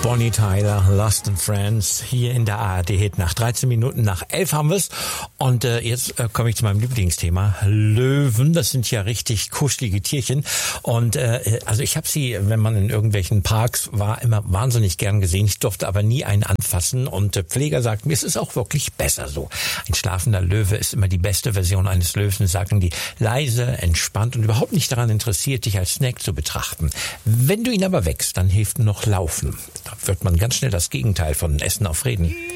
Bonnie Tyler, Lost in Friends, hier in der ARD-Hit. Nach 13 Minuten nach 11 haben wir es. Und jetzt komme ich zu meinem Lieblingsthema. Löwen, das sind ja richtig kuschelige Tierchen. Und also ich habe sie, wenn man in irgendwelchen Parks war, immer wahnsinnig gern gesehen. Ich durfte aber nie einen anfassen. Und der Pfleger sagt mir, es ist auch wirklich besser so. Ein schlafender Löwe ist immer die beste Version eines Löwen, sagen die. Leise, entspannt und überhaupt nicht daran interessiert, dich als Snack zu betrachten. Wenn du ihn aber wächst, dann hilft nur noch Laufen. Da wird man ganz schnell das Gegenteil von Essen auf Reden.